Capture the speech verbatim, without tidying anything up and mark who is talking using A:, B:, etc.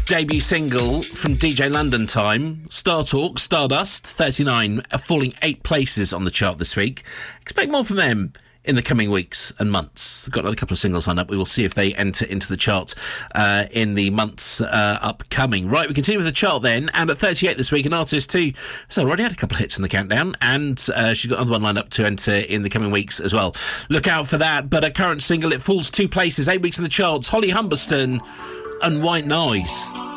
A: Debut single from D J London Time, Star Talk, Stardust, thirty-nine, falling eight places on the chart this week. Expect more from them in the coming weeks and months. They've got another couple of singles lined up. We will see if they enter into the chart uh, in the months uh, upcoming. Right, we continue with the chart then, and at thirty-eight this week, an artist who has already had a couple of hits in the countdown, and uh, she's got another one lined up to enter in the coming weeks as well. Look out for that. But a current single, it falls two places, eight weeks in the charts. Holly Humberston and White Noise.